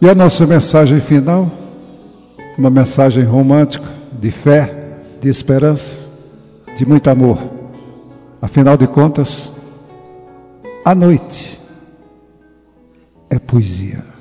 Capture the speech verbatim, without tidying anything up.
E a nossa mensagem final, uma mensagem romântica, de fé, de esperança, de muito amor. Afinal de contas, a noite é poesia.